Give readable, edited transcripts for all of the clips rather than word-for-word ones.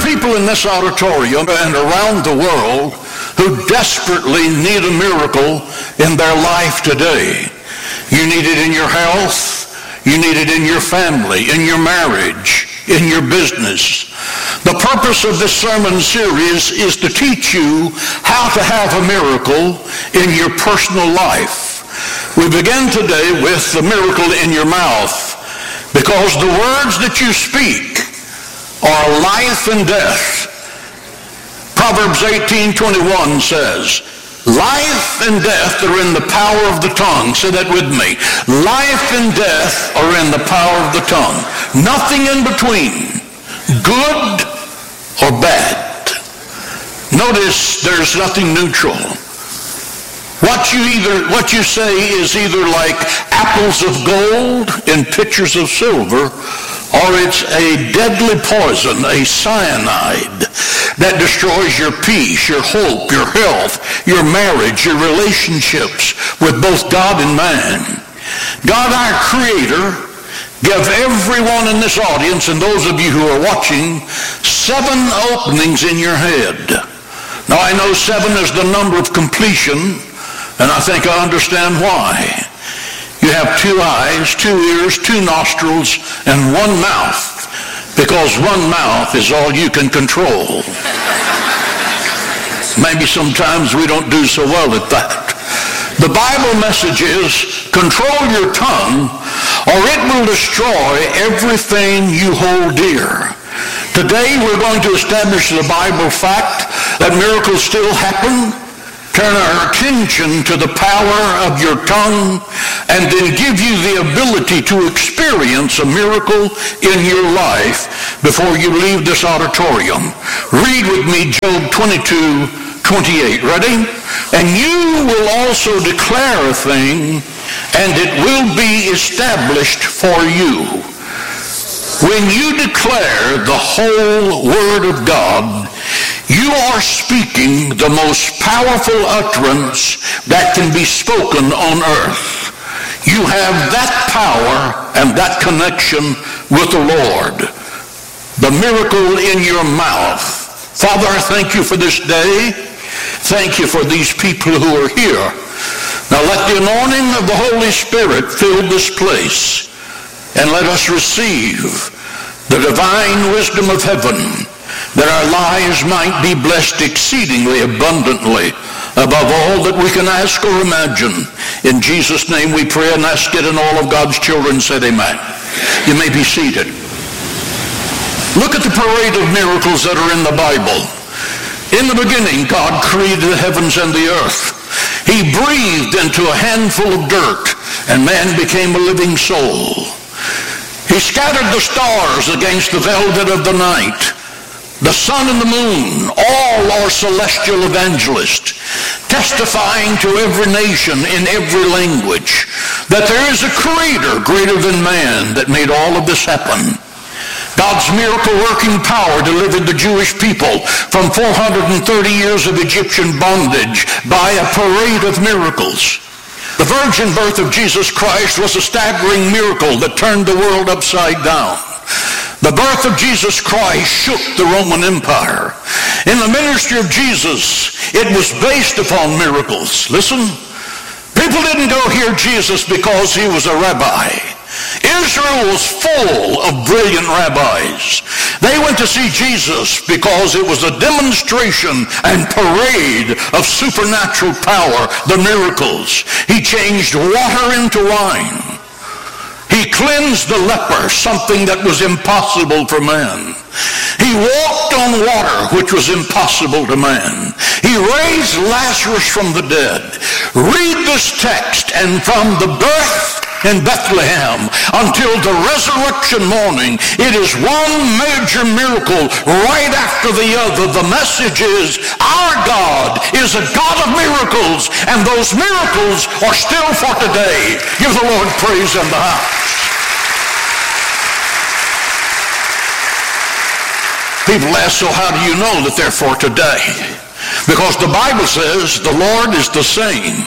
people in this auditorium and around the world who desperately need a miracle in their life today. You need it in your health. You need it in your family, in your marriage, in your business. The purpose of this sermon series is to teach you how to have a miracle in your personal life. We begin today with the miracle in your mouth, because the words that you speak are life and death. Proverbs 18:21 says, life and death are in the power of the tongue. Say that with me. Life and death are in the power of the tongue. Nothing in between, good or bad. Notice there's nothing neutral. What you say is either like apples of gold in pitchers of silver, or it's a deadly poison, a cyanide that destroys your peace, your hope, your health, your marriage, your relationships with both God and man. God, our Creator, give everyone in this audience and those of you who are watching 7 openings in your head. Now I know 7 is the number of completion, and I think I understand why. You have 2 eyes, 2 ears, 2 nostrils, and 1 mouth, because 1 mouth is all you can control. Maybe sometimes we don't do so well at that. The Bible message is, control your tongue, or it will destroy everything you hold dear. Today we're going to establish the Bible fact that miracles still happen, turn our attention to the power of your tongue, and then give you the ability to experience a miracle in your life before you leave this auditorium. Read with me Job 22:28. Ready? And you will also declare a thing, and it will be established for you. When you declare the whole Word of God, you are speaking the most powerful utterance that can be spoken on earth. You have that power and that connection with the Lord. The miracle in your mouth. Father, I thank you for this day. Thank you for these people who are here. Now let the anointing of the Holy Spirit fill this place, and let us receive the divine wisdom of heaven, that our lives might be blessed exceedingly abundantly, above all that we can ask or imagine. In Jesus' name we pray and ask it, and all of God's children said amen. You may be seated. Look at the parade of miracles that are in the Bible. In the beginning, God created the heavens and the earth. He breathed into a handful of dirt, and man became a living soul. He scattered the stars against the velvet of the night. The sun and the moon, all are celestial evangelists, testifying to every nation in every language that there is a creator greater than man that made all of this happen. God's miracle-working power delivered the Jewish people from 430 years of Egyptian bondage by a parade of miracles. The virgin birth of Jesus Christ was a staggering miracle that turned the world upside down. The birth of Jesus Christ shook the Roman Empire. In the ministry of Jesus, it was based upon miracles. Listen, people didn't go hear Jesus because he was a rabbi. Israel was full of brilliant rabbis. They went to see Jesus because it was a demonstration and parade of supernatural power, the miracles. He changed water into wine. He cleansed the leper, something that was impossible for man. He walked on water, which was impossible to man. He raised Lazarus from the dead. Read this text, and from the birth in Bethlehem until the resurrection morning, it is one major miracle right after the other. The message is, our God is a God of miracles, and those miracles are still for today. Give the Lord praise in the house. People ask, so how do you know that they're for today? Because the Bible says the Lord is the same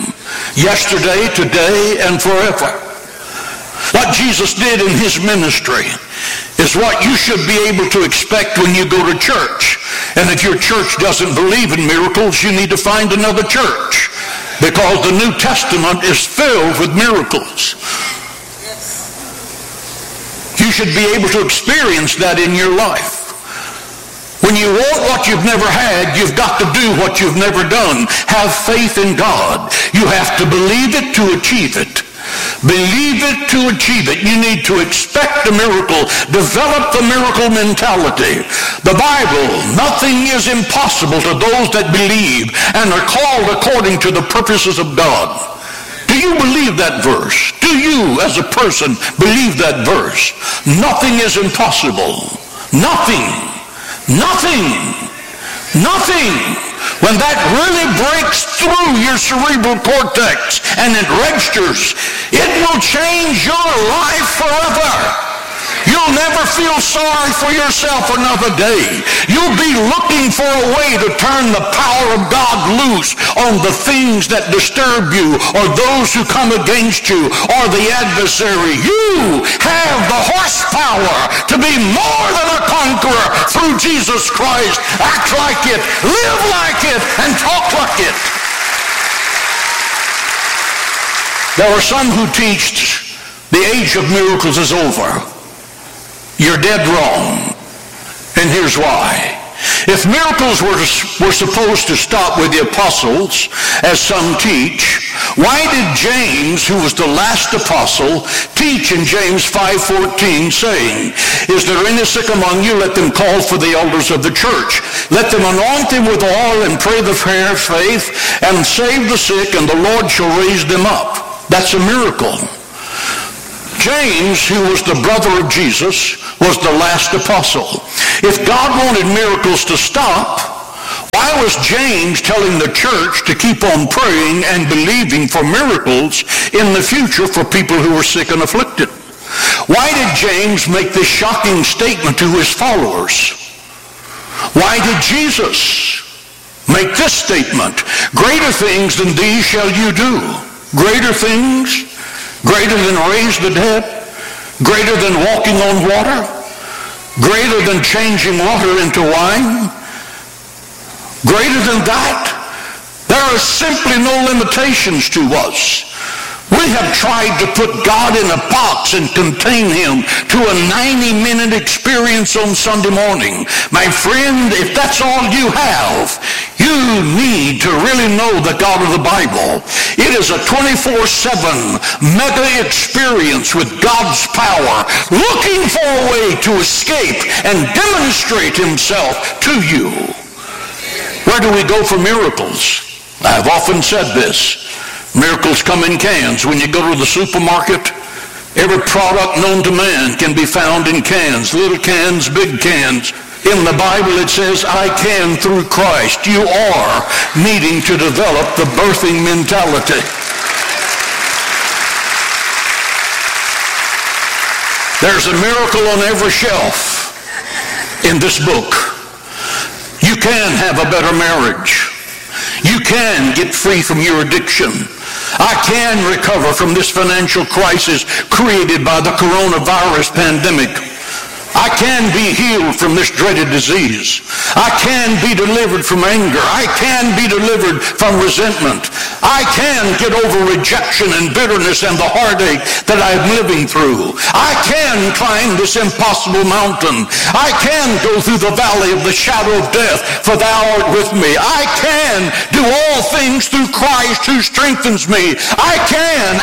yesterday, today, and forever. What Jesus did in his ministry, is what you should be able to expect when you go to church. And if your church doesn't believe in miracles, you need to find another church, because the New Testament is filled with miracles. You should be able to experience that in your life. When you want what you've never had, you've got to do what you've never done. Have faith in God. You have to believe it to achieve it. Believe it to achieve it. You need to expect a miracle. Develop the miracle mentality. The Bible, nothing is impossible to those that believe and are called according to the purposes of God. Do you believe that verse? Do you, as a person, believe that verse? Nothing is impossible. Nothing. Nothing. Nothing. When that really breaks through your cerebral cortex and it registers, it will change your life forever. You'll never feel sorry for yourself another day. You'll be looking for a way to turn the power of God loose on the things that disturb you, or those who come against you, or the adversary. You have the horsepower to be more than a conqueror through Jesus Christ. Act like it, live like it, and talk like it. There are some who teach the age of miracles is over. You're dead wrong. And here's why. If miracles were supposed to stop with the apostles, as some teach, why did James, who was the last apostle, teach in James 5:14, saying, "Is there any sick among you? Let them call for the elders of the church. Let them anoint them with oil and pray the prayer of faith, and save the sick, and the Lord shall raise them up." That's a miracle. James, who was the brother of Jesus, was the last apostle. If God wanted miracles to stop, why was James telling the church to keep on praying and believing for miracles in the future for people who were sick and afflicted? Why did James make this shocking statement to his followers? Why did Jesus make this statement? Greater things than these shall you do. Greater things? Greater than raise the dead? Greater than walking on water? Greater than changing water into wine? Greater than that? There are simply no limitations to us. We have tried to put God in a box and contain him to a 90-minute experience on Sunday morning. My friend, if that's all you have, you need to really know the God of the Bible. It is a 24/7 mega experience with God's power, looking for a way to escape and demonstrate himself to you. Where do we go for miracles? I've often said this. Miracles come in cans. When you go to the supermarket, every product known to man can be found in cans. Little cans, big cans. In the Bible it says, "I can through Christ." You are needing to develop the birthing mentality. There's a miracle on every shelf in this book. You can have a better marriage. You can get free from your addiction. I can recover from this financial crisis created by the coronavirus pandemic. I can be healed from this dreaded disease. I can be delivered from anger. I can be delivered from resentment. I can get over rejection and bitterness and the heartache that I'm living through. I can climb this impossible mountain. I can go through the valley of the shadow of death, for thou art with me. I can do all things through Christ who strengthens me. I can.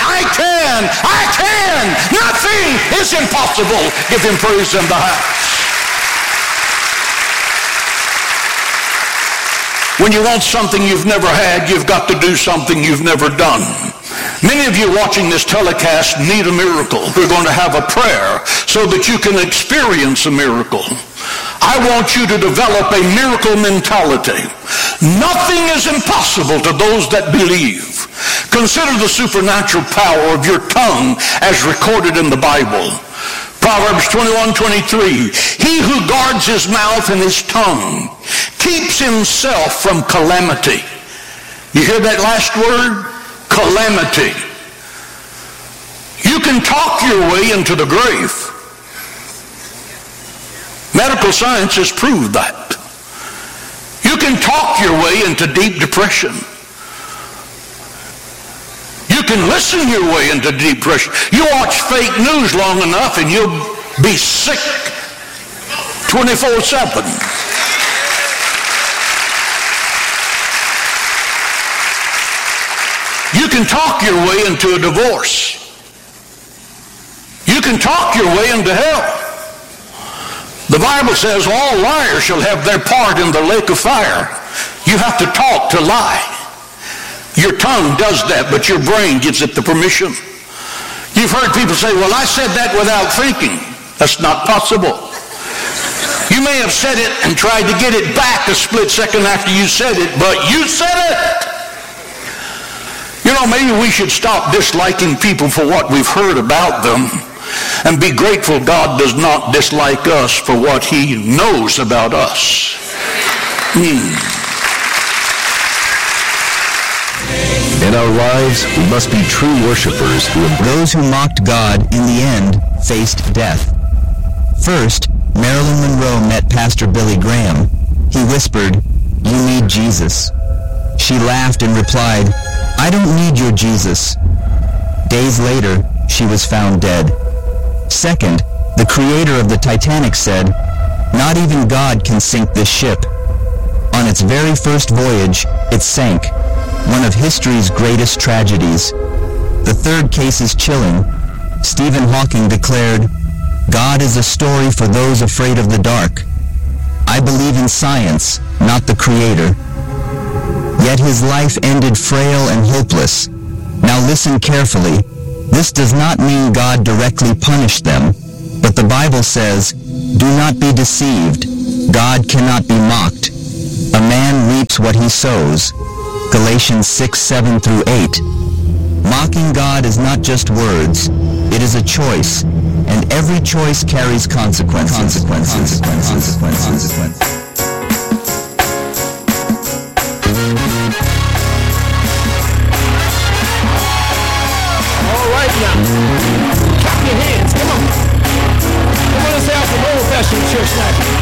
Nothing is impossible. Give him praise in the house. When you want something you've never had, you've got to do something you've never done. Many of you watching this telecast need a miracle. We're going to have a prayer so that you can experience a miracle. I want you to develop a miracle mentality. Nothing is impossible to those that believe. Consider the supernatural power of your tongue as recorded in the Bible. Proverbs 21:23, he who guards his mouth and his tongue keeps himself from calamity. You hear that last word? Calamity. You can talk your way into the grave. Medical science has proved that. You can talk your way into deep depression. You can listen your way into deep depression. You watch fake news long enough and you'll be sick 24/7. You can talk your way into a divorce. You can talk your way into hell. The Bible says all liars shall have their part in the lake of fire. You have to talk to lie. Your tongue does that, but your brain gives it the permission. You've heard people say, well, I said that without thinking. That's not possible. You may have said it and tried to get it back a split second after you said it, but you said it. You know, maybe we should stop disliking people for what we've heard about them and be grateful God does not dislike us for what he knows about us. In our lives, we must be true worshipers. Those who mocked God in the end faced death. First, Marilyn Monroe met Pastor Billy Graham. He whispered, "You need Jesus." She laughed and replied, "I don't need your Jesus." Days later, she was found dead. Second, the creator of the Titanic said, "Not even God can sink this ship." On its very first voyage, it sank, one of history's greatest tragedies. The third case is chilling. Stephen Hawking declared, "God is a story for those afraid of the dark." I believe in science, not the creator. Yet his life ended frail and hopeless. Now listen carefully. This does not mean God directly punished them, but the Bible says, "Do not be deceived. God cannot be mocked. A man reaps what he sows." Galatians 6:7-8. Mocking God is not just words. It is a choice, and every choice carries consequences. All right now. Clap your hands. Come on. Come on, let's have some old-fashioned church night.